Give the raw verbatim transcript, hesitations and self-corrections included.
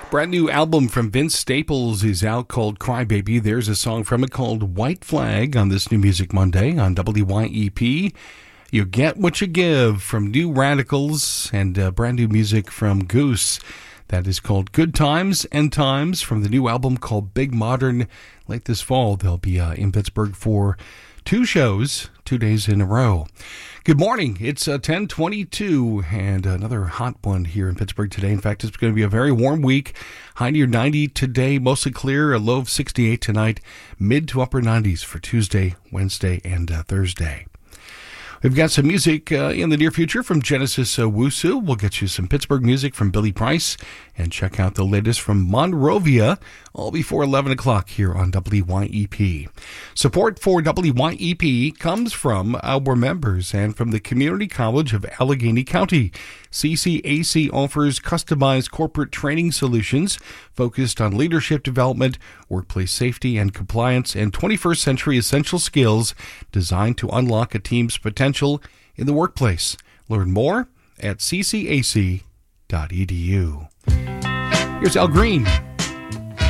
Brand new album from Vince Staples is out called Crybaby. There's a song from it called White Flag on this New Music Monday on W Y E P. You Get What You Give from New Radicals, and uh, brand new music from Goose. That is called Good Times and Times from the new album called Big Modern. Late this fall, they'll be uh, in Pittsburgh for two shows, two days in a row. Good morning. It's uh, ten twenty-two and another hot one here in Pittsburgh today. In fact, it's going to be a very warm week. High near ninety today, mostly clear. A low of sixty-eight tonight. Mid to upper nineties for Tuesday, Wednesday, and uh, Thursday. We've got some music uh, in the near future from Genesis uh, Wusu. We'll get you some Pittsburgh music from Billy Price and check out the latest from Monrovia all before eleven o'clock here on W Y E P. Support for W Y E P comes from our members and from the Community College of Allegheny County. C C A C offers customized corporate training solutions focused on leadership development, workplace safety and compliance, and twenty-first century essential skills designed to unlock a team's potential in the workplace. Learn more at c c a c dot e d u. Here's Al Green.